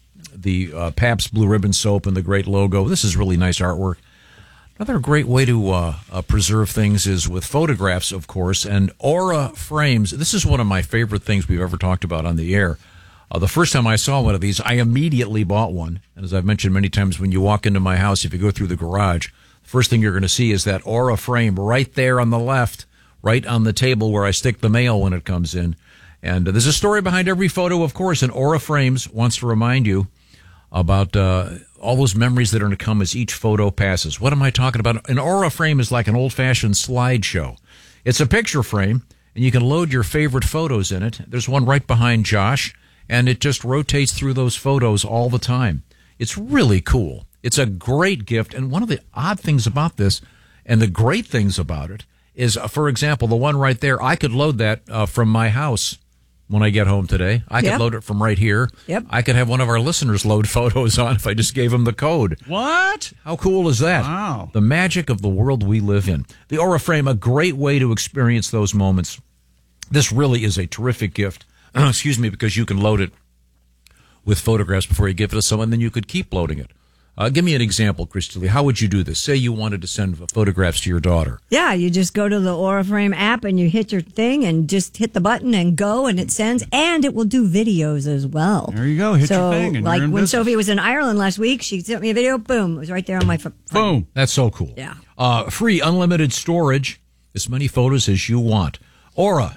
the Pabst Blue Ribbon soap and the great logo. This is really nice artwork. Another great way to preserve things is with photographs, of course, and Aura frames. This is one of my favorite things we've ever talked about on the air. The first time I saw one of these, I immediately bought one. And as I've mentioned many times, when you walk into my house, if you go through the garage, the first thing you're going to see is that Aura frame right there on the left, right on the table where I stick the mail when it comes in. And there's a story behind every photo, of course, and Aura Frames wants to remind you about all those memories that are going to come as each photo passes. What am I talking about? An Aura frame is like an old-fashioned slideshow. It's a picture frame, and you can load your favorite photos in it. There's one right behind Josh, and it just rotates through those photos all the time. It's really cool. It's a great gift, and one of the odd things about this, and the great things about it, is, for example, the one right there, I could load that from my house when I get home today. I could load it from right here. Yep. I could have one of our listeners load photos on if I just gave them the code. What? How cool is that? Wow. The magic of the world we live in. The Aura Frame, a great way to experience those moments. This really is a terrific gift. Excuse me, because you can load it with photographs before you give it to someone, then you could keep loading it. Give me an example, Christy. How would you do this? Say you wanted to send photographs to your daughter. Yeah, you just go to the Aura Frame app and you hit your thing and just hit the button and go, and it sends, and it will do videos as well. There you go. Hit your thing. And like you're in when business. Sophie was in Ireland last week, she sent me a video. Boom, it was right there on my phone. Boom. That's so cool. Yeah. Free unlimited storage, as many photos as you want. Aura,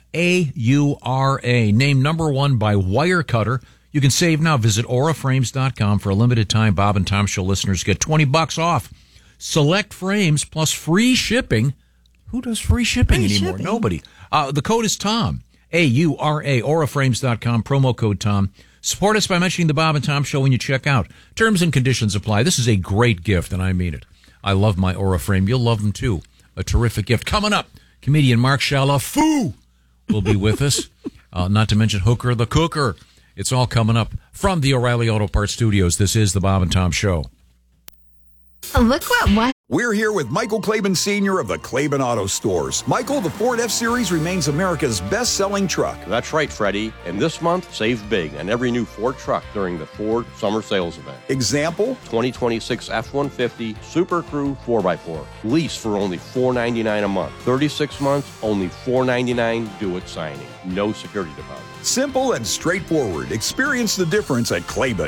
A-U-R-A, named number one by Wirecutter. You can save now. Visit auraframes.com. For a limited time, Bob and Tom Show listeners get $20 off. Select frames plus free shipping. Who does free shipping anymore? Nobody. The code is Tom. A-U-R-A, auraframes.com, promo code Tom. Support us by mentioning the Bob and Tom Show when you check out. Terms and conditions apply. This is a great gift, and I mean it. I love my Aura Frame. You'll love them, too. A terrific gift. Coming up, comedian Mark Chalafoux will be with us. Not to mention Hooker the Cooker. It's all coming up from the O'Reilly Auto Parts Studios. This is the Bob and Tom Show. Look what? We're here with Michael Claiborne Sr. of the Claiborne Auto Stores. Michael, the Ford F-Series remains America's best-selling truck. That's right, Freddie. And this month, save big on every new Ford truck during the Ford Summer Sales Event. Example? 2026 F-150 Super Crew 4x4. Lease for only $499 a month. 36 months, only $499 due at signing. No security deposit. Simple and straightforward. Experience the difference at Claiborne.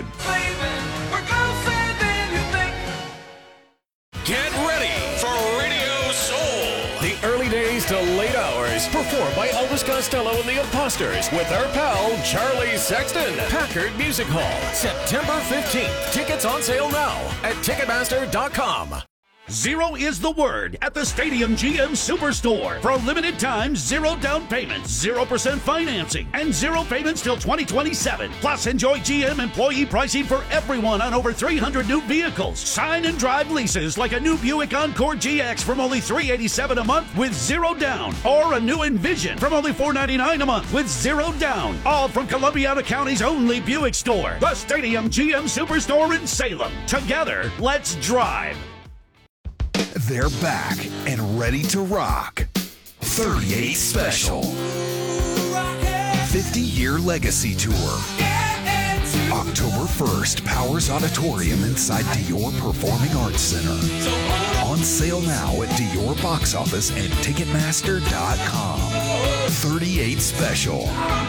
Get ready for Radio Soul. The early days to late hours, performed by Elvis Costello and the Imposters with our pal Charlie Sexton. Packard Music Hall, September 15th. Tickets on sale now at Ticketmaster.com. Zero is the word at the Stadium GM Superstore. For a limited time, zero down payments, 0% financing, and zero payments till 2027. Plus, enjoy GM employee pricing for everyone on over 300 new vehicles. Sign and drive leases like a new Buick Encore GX from only $387 a month with zero down. Or a new Envision from only $499 a month with zero down. All from Columbiana County's only Buick store. The Stadium GM Superstore in Salem. Together, let's drive. They're back and ready to rock. 38 Special. 50-year legacy tour. October 1st, Powers Auditorium inside Dior Performing Arts Center. On sale now at Dior box office and Ticketmaster.com. 38 Special.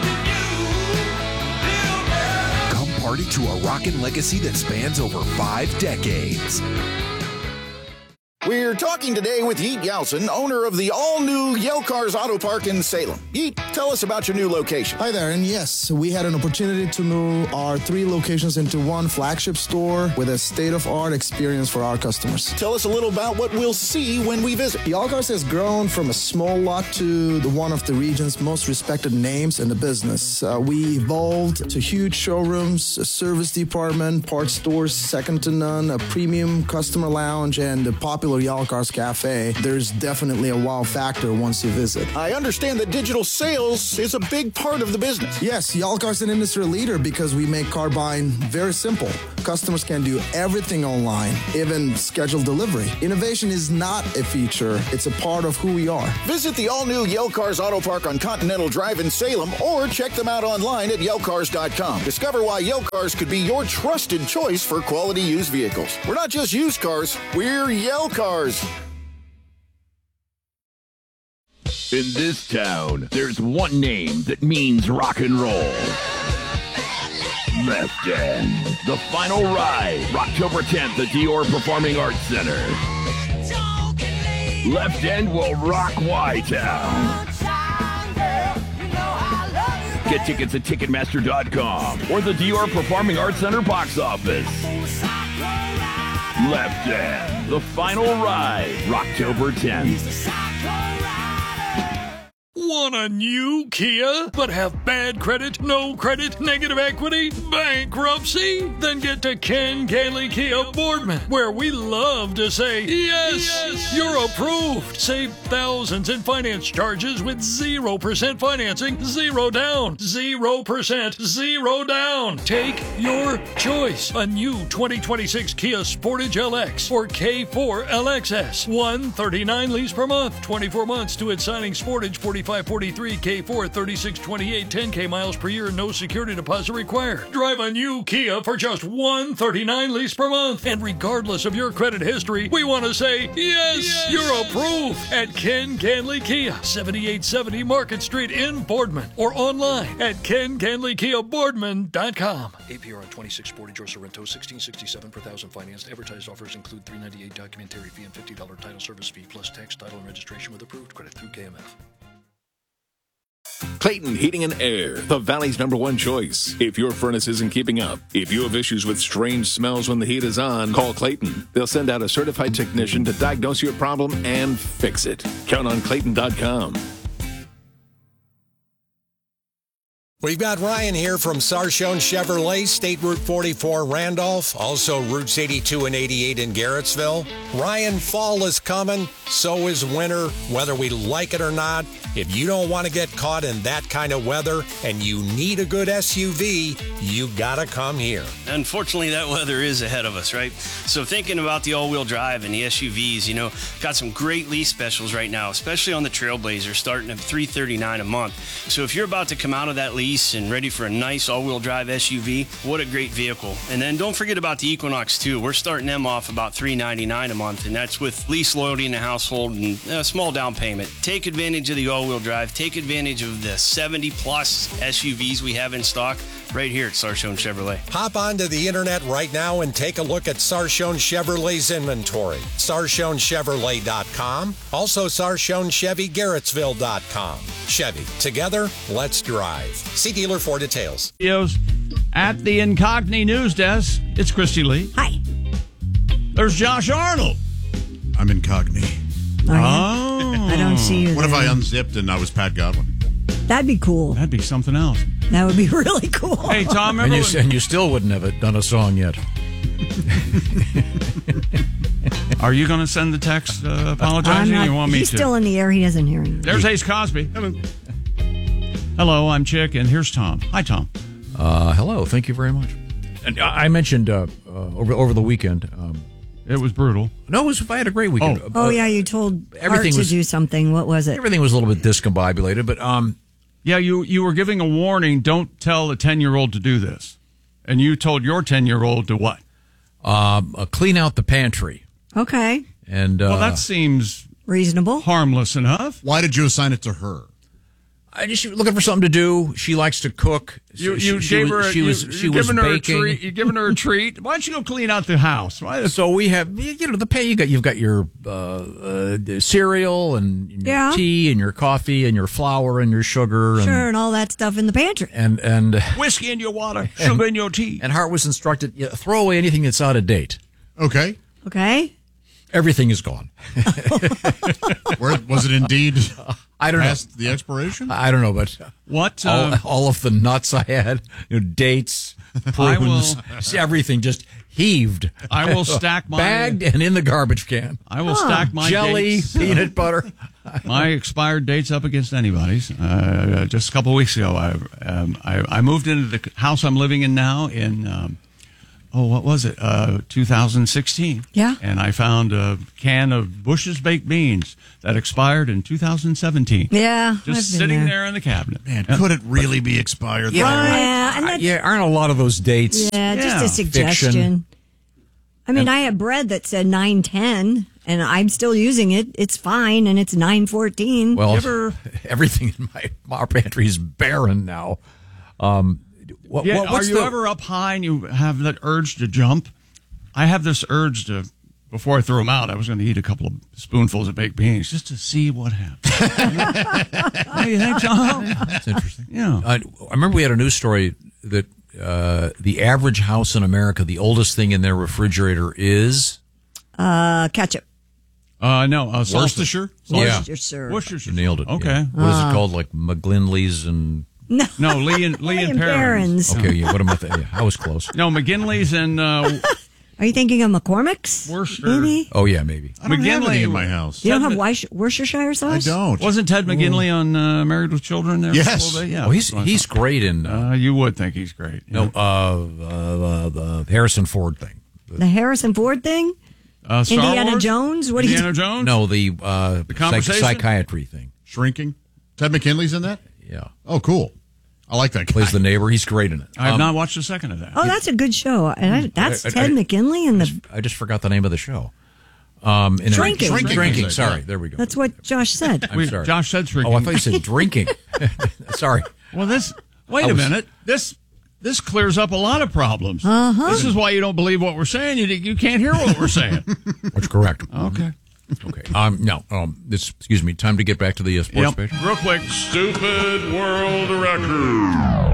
Come party to a rockin' legacy that spans over 5 decades. We're talking today with Yeet Yelson, owner of the all-new Yale Cars Auto Park in Salem. Yeet, tell us about your new location. Hi there, and yes, we had an opportunity to move our 3 locations into one flagship store with a state-of-art experience for our customers. Tell us a little about what we'll see when we visit. Yale Cars has grown from a small lot to one of the region's most respected names in the business. We evolved to huge showrooms, a service department, parts stores second to none, a premium customer lounge, and a popular Yale Cars Cafe. There's definitely a wow factor once you visit. I understand that digital sales is a big part of the business. Yes, Yale Cars is an industry leader because we make car buying very simple. Customers can do everything online, even schedule delivery. Innovation is not a feature, it's a part of who we are. Visit the all-new Yale Cars Auto Park on Continental Drive in Salem or check them out online at YaleCars.com. Discover why Yale Cars could be your trusted choice for quality used vehicles. We're not just used cars, we're Yale Cars. In this town, there's one name that means rock and roll. Left End. The final ride, October 10th at Dior Performing Arts Center. Left End will rock Y-Town. Get tickets at Ticketmaster.com or the Dior Performing Arts Center box office. Left End, the final ride, October 10th. Want a new Kia, but have bad credit, no credit, negative equity, bankruptcy? Then get to Ken Gailey Kia Boardman, where we love to say, yes, you're approved. Save thousands in finance charges with 0% financing, 0 down, 0%, 0 down. Take your choice. A new 2026 Kia Sportage LX or K4 LXS. $139 lease per month, 24 months to its signing. Sportage 4543, K4 3628, 10K miles per year, no security deposit required. Drive a new Kia for just $139 lease per month. And regardless of your credit history, we want to say, yes, you're approved at Ken Ganley Kia, 7870 Market Street in Boardman, or online at KenGanleyKiaBoardman.com. APR on 26 Sportage or Sorrento, $1,667 per thousand financed. Advertised offers include $398 documentary fee and $50 title service fee, plus tax, title, and registration with approved credit through KMF. Clayton Heating and Air, the Valley's #1 choice. If your furnace isn't keeping up, if you have issues with strange smells when the heat is on, call Clayton. They'll send out a certified technician to diagnose your problem and fix it. Count on Clayton.com. We've got Ryan here from Sarshone Chevrolet, State Route 44 Randolph, also routes 82 and 88 in Garrettsville. Ryan, fall is coming, so is winter, whether we like it or not. If you don't want to get caught in that kind of weather and you need a good SUV, you gotta come here. Unfortunately, that weather is ahead of us, right? So thinking about the all-wheel drive and the SUVs, you know, got some great lease specials right now, especially on the Trailblazer, starting at $339 a month. So if you're about to come out of that lease and ready for a nice all-wheel drive SUV, what a great vehicle. And then don't forget about the Equinox too. We're starting them off about $399 a month, and that's with lease loyalty in the household and a small down payment. Take advantage of the all-wheel drive. Take advantage of the 70-plus SUVs we have in stock right here at Sarshone Chevrolet. Hop onto the internet right now and take a look at Sarshone Chevrolet's inventory. SarshoneChevrolet.com. Also SarshonChevyGarrettsville.com. Chevy. Together, let's drive. See dealer for details. At the Incogni News Desk, it's Christy Lee. Hi. There's Josh Arnold. I'm Incogni. I don't see you What if there. I unzipped and I was Pat Godwin? That'd be cool. That'd be something else. That would be really cool. Hey, Tom, and you still wouldn't have done a song yet. Are you going to send the text apologizing? I'm not, or you want me he's to? still in the air. He doesn't hear you. There's Ace Cosby. Hello, I'm Chick, and here's Tom. Hi, Tom. Hello. Thank you very much. And I mentioned over the weekend. It was brutal. No, I had a great weekend. Oh, yeah, you told Art to do something. What was it? Everything was a little bit discombobulated, but yeah, you were giving a warning. Don't tell a 10-year-old to do this, and you told your 10-year-old to what? Clean out the pantry. Okay. And well, that seems reasonable, harmless enough. Why did you assign it to her? She's looking for something to do. She likes to cook. You're She was giving her baking. a treat. You're giving her a treat. Why don't you go clean out the house? So we have, the pay. You've got your cereal and your tea and your coffee and your flour and your sugar and all that stuff in the pantry. And whiskey in your water, sugar in your tea. And Hart was instructed, throw away anything that's out of date. Okay. Everything is gone. Where was it indeed? I don't know. Past the expiration? I don't know, but what all of the nuts I had, dates, prunes, everything just heaved. I will stack my bagged and in the garbage can. I will stack my jelly, dates, peanut butter, my expired dates up against anybody's. Just a couple of weeks ago, I moved into the house I'm living in now in. What was it? 2016. Yeah. And I found a can of Bush's baked beans that expired in 2017. Yeah. Just sitting there in the cabinet. Man, could it really be expired? Aren't a lot of those dates? Yeah, just a suggestion. Fiction. I mean, I have bread that said 910, and I'm still using it. It's fine, and it's 914. Well, everything in our pantry is barren now. Are you ever up high and you have that urge to jump? I have this urge to, before I throw them out, I was going to eat a couple of spoonfuls of baked beans just to see what happens. What do you think, Tom? That's interesting. Yeah. I remember we had a news story that the average house in America, the oldest thing in their refrigerator is? Ketchup. No, Worcestershire? Worcestershire. Worcestershire. You nailed it. Okay. Yeah. What is it called? Like McGlinley's and... No, Lee and Perrins. Okay, yeah, what am I I was close. No, McGinley's and... Are you thinking of McCormick's? Worcester. Maybe? Oh, yeah, maybe. I don't have any in my house. You don't have Worcestershire sauce? I don't. Wasn't Ted McGinley on Married with Children there? Yes. For a little bit? Yeah. Oh, he's great in... you would think he's great. No, the Harrison Ford thing. The Harrison Ford thing? Star Indiana Wars? Jones? What Indiana Jones? No, the conversation? psychiatry thing. Shrinking? Ted McKinley's in that? Yeah. Oh, cool. I like that guy. Plays the neighbor. He's great in it. I have not watched a second of that. Oh, that's a good show. And that's Ted McKinley and the... I just forgot the name of the show. Shrinking. Sorry, there we go. That's what Josh said. I'm sorry. Josh said shrinking. Oh, I thought you said drinking. Sorry. Well, wait a minute. This clears up a lot of problems. This is why you don't believe what we're saying. You can't hear what we're saying. That's correct. Okay. Okay. Excuse me. Time to get back to the sports page. Real quick. Stupid world record.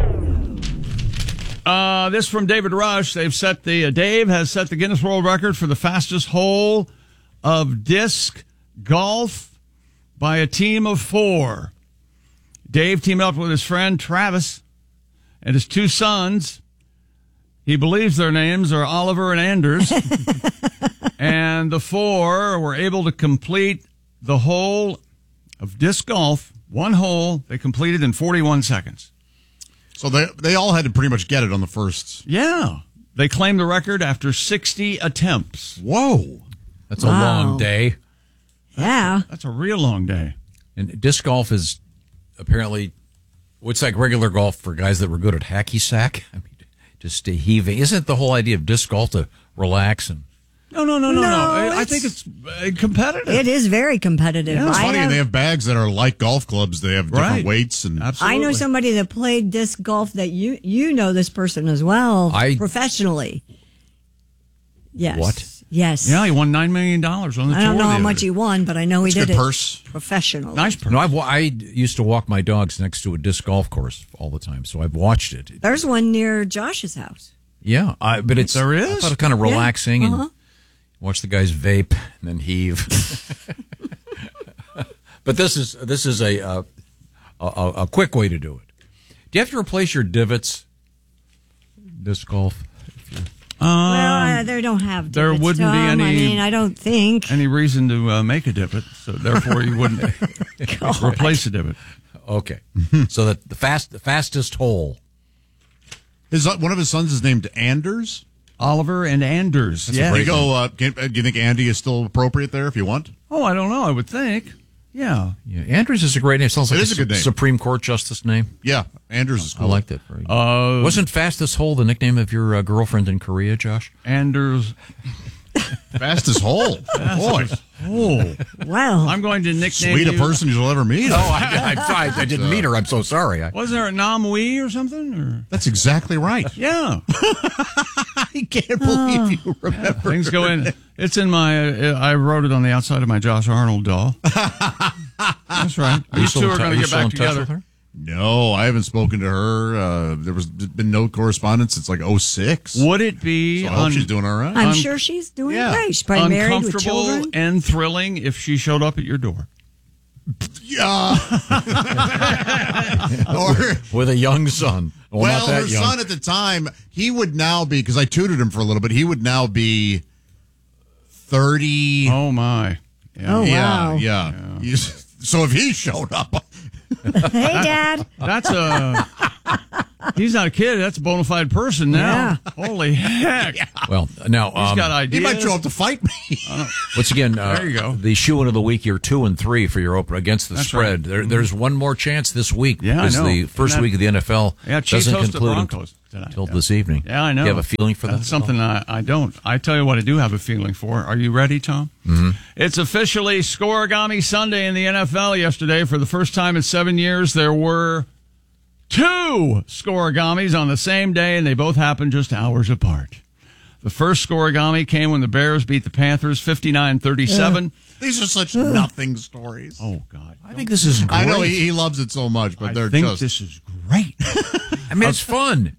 This from David Rush. Dave has set the Guinness World Record for the fastest hole of disc golf by a team of 4. Dave teamed up with his friend Travis and his 2 sons. He believes their names are Oliver and Anders. And the 4 were able to complete the hole of disc golf, 1 hole they completed in 41 seconds. So they all had to pretty much get it on the first. Yeah. They claimed the record after 60 attempts. Whoa. That's a long day. Yeah. That's a real long day. And disc golf is apparently, it's like regular golf for guys that were good at hacky sack. I mean, just heaving. Isn't the whole idea of disc golf to relax and... No. I think it's competitive. It is very competitive. Yeah, it's funny. And they have bags that are like golf clubs. They have different weights. And I know somebody that played disc golf that you know this person as well, professionally. Yes. What? Yes. Yeah, he won $9 million on the tour. I don't know how much he won, but I know he did it purse. Professionally. Nice purse. No, I used to walk my dogs next to a disc golf course all the time, so I've watched it. There's one near Josh's house. Yeah, but it's there is. I thought it kind of relaxing Yeah. and watch the guys vape and then heave. But this is a quick way to do it. Do you have to replace your divots? Disc golf. Well, they don't have divots, there wouldn't Tom. be any. I mean, I don't think any reason to make a divot, so therefore you wouldn't replace a divot. Okay, so that the fastest hole. One of his sons is named Anders. Oliver and Anders. Yeah. Do you think Andy is still appropriate there if you want? Oh, I don't know. I would think. Yeah. Anders is a great name. Sounds like a good name. Supreme Court justice name. Yeah, Anders is cool. I liked it. Very good. Wasn't Fastest Hole the nickname of your girlfriend in Korea, Josh? Anders. Fastest hole. Boy. Oh, wow. I'm going to nickname Sweet a you. person you'll ever meet. Oh, I didn't meet her. I'm so sorry. Was there a Nam Wee or something? Or? That's exactly right. Yeah. I can't believe you remember. Things go in. It's in my. I wrote it on the outside of my Josh Arnold doll. That's right. These two are going to get back together. No, I haven't spoken to her. There's been no correspondence since like 2006. Would it be? So I hope she's doing all right. I'm sure she's doing great. She's probably married with children. Uncomfortable and thrilling if she showed up at your door. Yeah. Or with a young son. Well, her son at the time, he would now be, because I tutored him for a little bit, he would now be 30. Oh, my. Yeah. Oh, wow. Yeah. So if he showed up. Hey, Dad. That's he's not a kid. That's a bona fide person now. Yeah. Holy heck. Yeah. Well, now he's got ideas. He might show up to fight me. Once again, there you go. The shoe-in of the week, you're 2-3 for your opener against the That's spread. right. There's one more chance this week Yeah, I because know. the first week of the NFL Chiefs doesn't host the conclude Broncos tonight. until this evening. Yeah, I know. Do you have a feeling for that? That's something I don't. I tell you what I do have a feeling for. Are you ready, Tom? Mm-hmm. It's officially Scoregami Sunday in the NFL yesterday. For the first time in 7 years, there were 2 Scoregamis on the same day, and they both happened just hours apart. The first Scoregami came when the Bears beat the Panthers 59-37. These are such nothing stories. Oh, God. I think this is great. I know he loves it so much, but they're just... this is great. I mean, it's fun.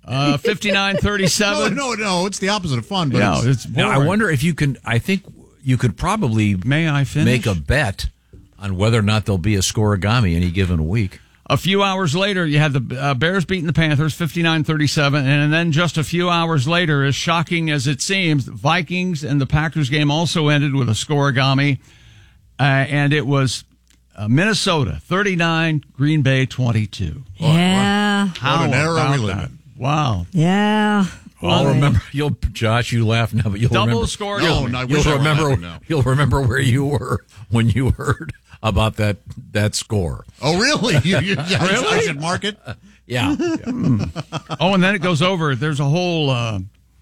59-37. No, it's the opposite of fun. But Yeah, it's Now, I wonder if you can... I think you could probably May I finish? make a bet on whether or not there'll be a Scoregami any given week. A few hours later, you had the Bears beating the Panthers 59-37, and then just a few hours later, as shocking as it seems, the Vikings and the Packers game also ended with a Scoregami, and it was Minnesota 39, Green Bay 22. Yeah. How What an era about we live that? in. Wow. Yeah. I'll remember. Josh, you laugh now, but you'll Double remember. score. No, I wish I were laughing now. You'll remember where you were when you heard about that score. Oh, really? I Really? should mark it? Yeah. Oh, and then it goes over. There's a whole. Well,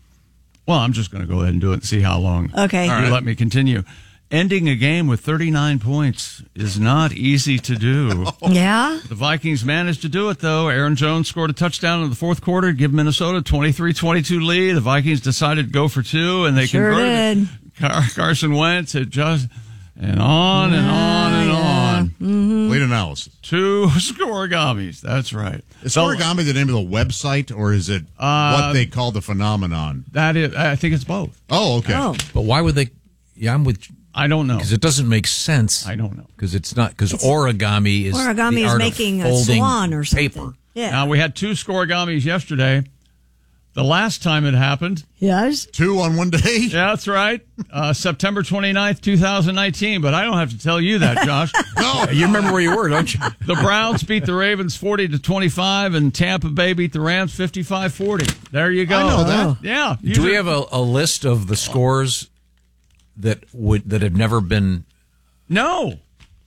I'm just going to go ahead and do it and see how long. Okay. You let me continue. Ending a game with 39 points is not easy to do. Yeah. The Vikings managed to do it, though. Aaron Jones scored a touchdown in the fourth quarter to give Minnesota a 23-22 lead. The Vikings decided to go for 2, and they Sure converted. did. Carson Wentz had just... And on and on and on. Mm-hmm. Complete analysis. 2 Scoregamis. That's right. Is Scoregami the name of the website, or is it what they call the phenomenon? That is, I think it's both. Oh, okay. Oh. But why would they? Yeah, I'm with. I don't know. Because it doesn't make sense. I don't know. Because it's not. Because origami is Origami the is art making of a folding swan or something. paper. Yeah. Now, we had 2 Scoregamis yesterday. The last time it happened. Yes. 2 on one day? Yeah, that's right. September 29th, 2019. But I don't have to tell you that, Josh. No. You remember where you were, don't you? The Browns beat the Ravens 40-25, and Tampa Bay beat the Rams 55-40. There you go. I know that. Yeah. Do we have a list of the scores that have never been? No.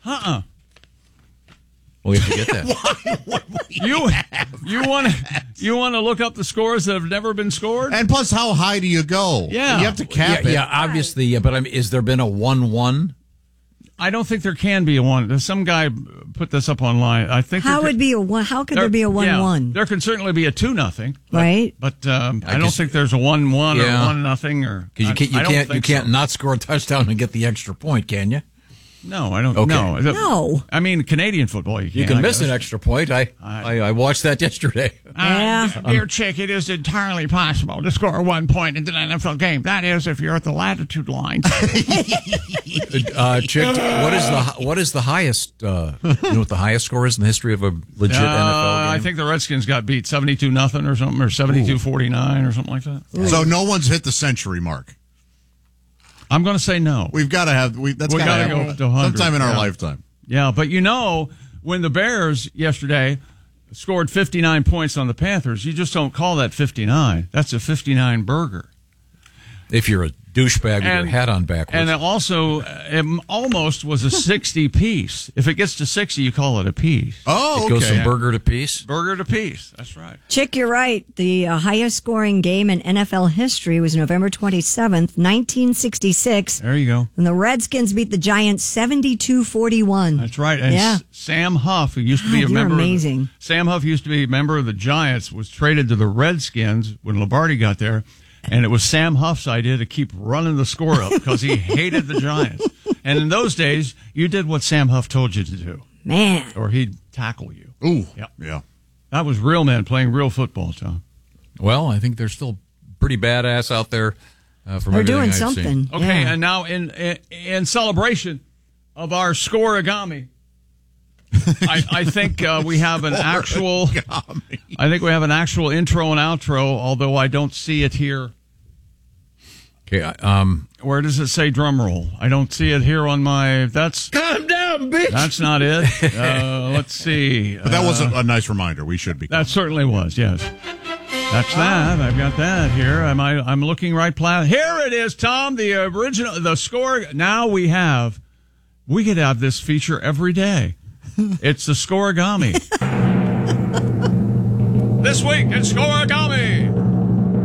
Well, we have to get that. You want to look up the scores that have never been scored? And plus, how high do you go? Yeah. You have to cap it. Yeah, obviously. Yeah, but I mean, has there been a 1-1? I don't think there can be a 1. Some guy put this up online. I think How would be a 1? How could there be a 1-1? There can certainly be a 2-0, right? But I don't think there's a 1-1 or 1-0 or because you can't not score a touchdown and get the extra point, can you? No, I don't. Okay. No. I mean, Canadian football, you can miss an extra point. I watched that yesterday. Dear Chick, it is entirely possible to score 1 point in an NFL game. That is, if you're at the latitude lines. Chick, what is the highest? You know what the highest score is in the history of a legit NFL game? I think the Redskins got beat 72-0 or something, or 72-49 or something like that. So no one's hit the century mark. I'm going to say no. We've got to have. That's got to go to 100 sometime in our lifetime. Yeah, but when the Bears yesterday scored 59 points on the Panthers, you just don't call that 59. That's a 59 burger. If you're a douchebag with your hat on backwards. And also, it almost was a 60 piece. If it gets to 60, you call it a piece. Oh, It goes from burger to piece? Burger to piece. That's right. Chick, you're right. The highest scoring game in NFL history was November 27th, 1966. There you go. And the Redskins beat the Giants 72-41. That's right. And Sam Huff, who used to be a member amazing. Sam Huff used to be a member of the Giants, was traded to the Redskins when Lombardi got there. And it was Sam Huff's idea to keep running the score up because he hated the Giants. And in those days, you did what Sam Huff told you to do. Man. Or he'd tackle you. Ooh. Yep. Yeah. That was real men playing real football, Tom. Well, I think they're still pretty badass out there. From They're everything doing I've something. seen. Okay, and now in celebration of our score-agami, I think we have an actual. I think we have an actual intro and outro, although I don't see it here. Okay, where does it say drum roll? I don't see it here on my. That's calm down, bitch. That's not it. Let's see. But that was a nice reminder. We should be. That certainly was. Yes. That's that. I've got that here. I'm looking right. Here it is, Tom. The original, the score. Now we could have this feature every day. It's the Scoregami. This week in Scoregami.